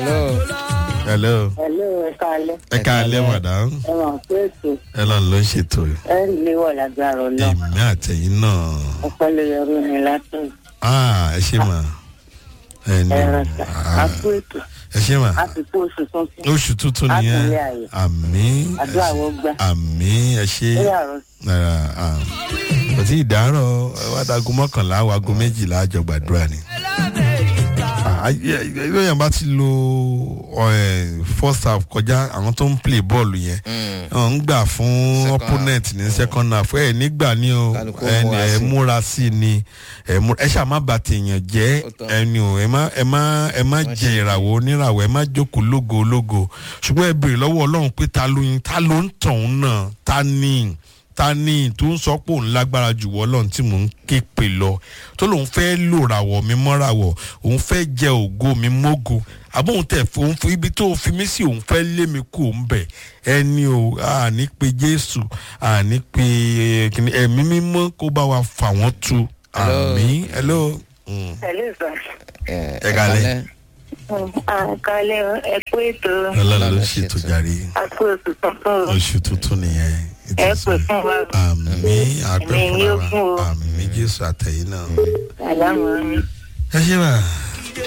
Hello. Ẹ káalẹ́ madam. Ẹ lọ ló ṣètò. Ẹ lè wọ̀ lágbára Ọlọ́run. Èmi àtẹ̀yìn náà. Ọpẹ́lẹ́ yọrù ni látọ̀. Ẹ ṣé mà. Ẹ ṣé mà. Àsìkò oṣù tuntun. Oṣù tuntun nìyẹn. Àmín. Àdúrà wọ́n gbà. Àmín. Ẹ ṣé. Kò tí ì dárọ̀ wádàgún 11 wago 12 àjọ gbàdúrà ni. Yóò bá ti lo first half kọjá àwọn tó ń play bọ́ọ̀lù yẹn ń gbà fún opponent ní second half nígbà ní o ẹ múra sí ni ẹ ṣáà má bà tèèyàn jẹ́ ẹni o ẹ má jẹ ìràwọ̀ oníràwọ̀ ẹ má jókòó lógo ṣùgbọ́n ẹ béèrè lọ́wọ́ Ọlọ́run pé ta ló ń tàn náà ta ni tó ń sọ pé òun lágbára jù wọ́ lọ́n tí mò ń ké pè lọ tó lòun fẹ́ lò ràwọ̀ mi mọ́ràwọ̀ òun fẹ́ jẹ ògo mi mógo àbóhun tẹ̀ òun fún ibi tó fi mí sí òun fẹ́ lé mi kú òun bẹ̀ ẹni o àní pé Jésù àní pé ẹ̀mí mímọ́ kó bá wa fà wọ́n tu àmín. Hello. Ẹ kálẹ́. Kálẹ̀ ẹ kú ètò. Ọlọ́run ló ṣètò jàre. Àkó oṣù tuntun. Oṣù tuntun nìyẹn. Ẹ pè fún wa. Àmín àpẹ fún wa. Àmín Jésù àtẹ̀yìn náà. Àlámọ̀. Ẹ ṣé wà.